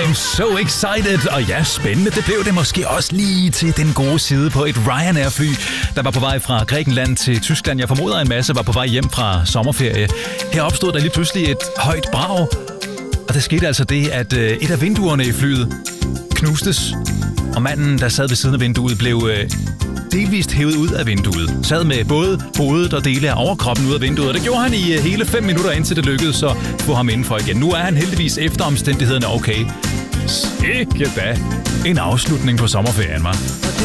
I'm so excited. Og ja, spændende. Det blev det måske også lige til den gode side på et Ryanair-fly, der var på vej fra Grækenland til Tyskland. Jeg formoder, en masse var på vej hjem fra sommerferie. Her opstod der lige pludselig et højt brag. Og der skete altså det, at et af vinduerne i flyet knustes. Og manden, der sad ved siden af vinduet, blev delvist hævet ud af vinduet. Sad med både hovedet og dele af overkroppen ud af vinduet. Og det gjorde han i hele 5 minutter, indtil det lykkedes at få ham indenfor igen. Nu er han heldigvis efter omstændighederne okay. Sikke da en afslutning på sommerferien, var.